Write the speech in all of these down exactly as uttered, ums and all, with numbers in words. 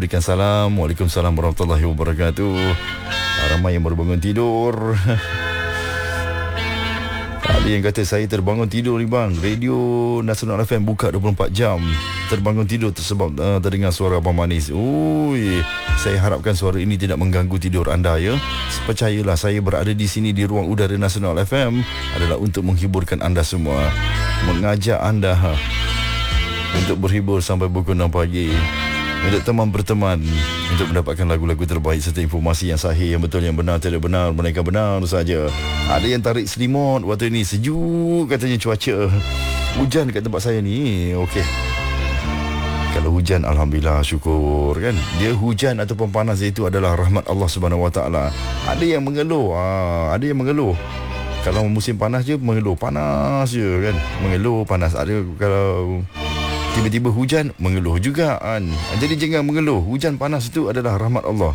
memberikan salam. Waalaikumsalam warahmatullahi wabarakatuh. Ramai yang baru bangun tidur. Ada yang kata saya terbangun tidur ni bang, Radio Nasional F M buka dua puluh empat jam. Terbangun tidur tersebab uh, terdengar suara Abang Manis. Ui, saya harapkan suara ini tidak mengganggu tidur anda ya. Percayalah, saya berada di sini di ruang udara Nasional F M adalah untuk menghiburkan anda semua, mengajak anda ha, untuk berhibur sampai pukul enam pagi, untuk teman berteman, untuk mendapatkan lagu-lagu terbaik serta informasi yang sahih, yang betul, yang benar, tidak benar, mereka benar saja. Ada yang tarik selimut waktu ini, sejuk katanya cuaca. Hujan kat tempat saya ni. Okey. Kalau hujan, alhamdulillah, syukur kan. Dia hujan ataupun panas itu adalah rahmat Allah Subhanahu Wa Taala. Ada yang mengeluh, ha, ada yang mengeluh. Kalau musim panas je mengeluh, panas je kan. Mengeluh panas. Ada kalau tiba-tiba hujan, mengeluh juga kan. Jadi jangan mengeluh. Hujan panas itu adalah rahmat Allah.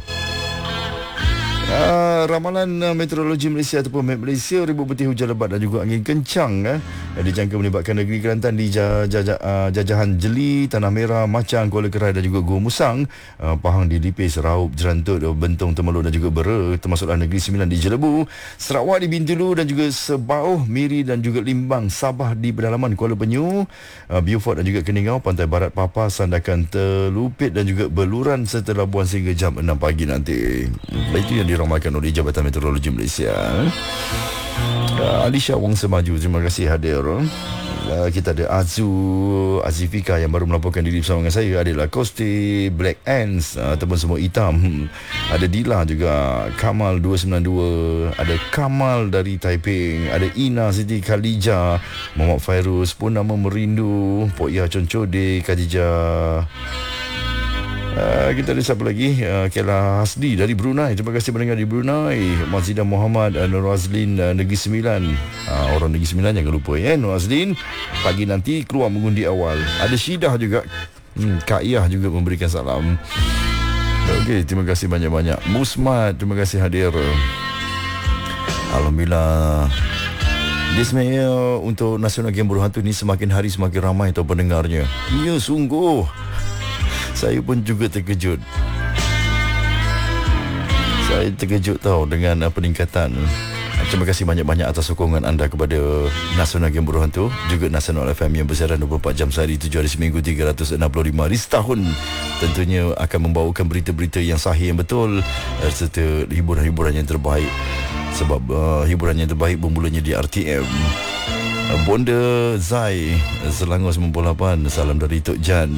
Uh, ramalan uh, Meteorologi Malaysia ataupun M E T Malaysia, ribut putih, hujan lebat dan juga angin kencang eh, dijangka menyebabkan negeri Kelantan di jaj- jaj- uh, jajahan Jeli, Tanah Merah, Macang, Kuala Kerai dan juga Gua Musang, uh, Pahang di Lipis, Raup, Jerantut, Bentong, Temeluk dan juga Bera, termasuklah Negeri Sembilan di Jelebu, Sarawak di Bintulu dan juga Sebauh, Miri dan juga Limbang, Sabah di pedalaman Kuala Penyu, uh, Beaufort dan juga Keningau, Pantai Barat Papa, Sandakan Telupit dan juga Beluran serta Labuan sehingga jam enam pagi nanti. Itu yang diramalkan oleh Jabatan Meteorologi Malaysia. uh, Alisha Wong Semaju, terima kasih hadir. uh, Kita ada Azu Azifika yang baru melaporkan diri bersama dengan saya. Ada Lacoste, Black Ants uh, ataupun semua hitam. Ada Dila juga, Kamal dua sembilan dua, ada Kamal dari Taiping, ada Ina Siti Khalija, Muhammad Fairuz, Purnama Merindu, Pok Ya Concode, Khadijah. Uh, kita ada siapa lagi? Uh, Kela Hasdi dari Brunei. Terima kasih mendengar di Brunei. Mazidah Muhammad, uh, Nur Azlin, uh, Negeri Sembilan. Uh, orang Negeri Sembilan jangan lupa ya, Nur Azlin. Pagi nanti keluar mengundi awal. Ada Syidah juga. Hmm, Kak Iyah juga memberikan salam. Okey, terima kasih banyak-banyak. Musmat, terima kasih hadir. Alhamdulillah. Dia sebenarnya untuk Nasional Game Buruh Hantu ni semakin hari semakin ramai tau pendengarnya. Ya, sungguh. Saya pun juga terkejut. Saya terkejut tahu dengan uh, peningkatan. Terima kasih banyak-banyak atas sokongan anda kepada Nasional Game Buruh Hantu, juga Nasional F M yang bersiaran dua puluh empat jam sehari, tujuh hari seminggu, tiga ratus enam puluh lima hari setahun. Tentunya akan membawakan berita-berita yang sahih, yang betul, uh, serta hiburan-hiburan yang terbaik. Sebab uh, hiburan yang terbaik bermulanya di R T M. uh, Bonda Zai, Selangor sembilan puluh lapan. Salam dari Tok Jan.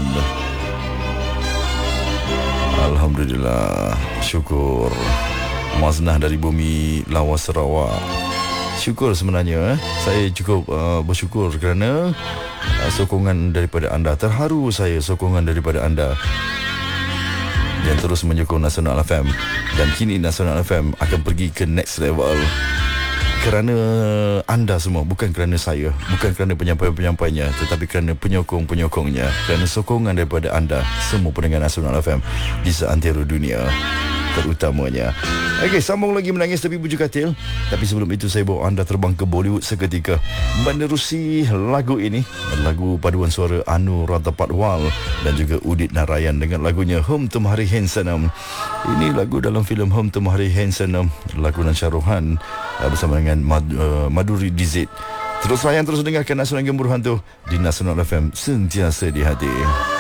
Alhamdulillah, syukur. Maznah dari Bumi Lawas Sarawak. Syukur sebenarnya eh. Saya cukup uh, bersyukur kerana uh, sokongan daripada anda. Terharu saya sokongan daripada anda yang terus menyokong Nasional F M. Dan kini Nasional F M akan pergi ke next level kerana anda semua, bukan kerana saya, bukan kerana penyampai-penyampainya, tetapi kerana penyokong-penyokongnya, kerana sokongan daripada anda semua pendengar Nasional F M di seantero dunia terutamanya. Okey, sambung lagi Menangis Tapi Bujuk Katil. Tapi sebelum itu saya bawa anda terbang ke Bollywood seketika, menerusi lagu ini, lagu paduan suara Anu Ratapatwal dan juga Udit Narayan dengan lagunya Hum Tumhari Handsome. Ini lagu dalam filem Hum Tumhari Handsome, lakonan Shahruhan bersama dengan Mad- uh, Madhuri Dixit. Terus layan, terus dengarkan Nasional Game Buruh Hantu di Nasional F M, sentiasa di hati.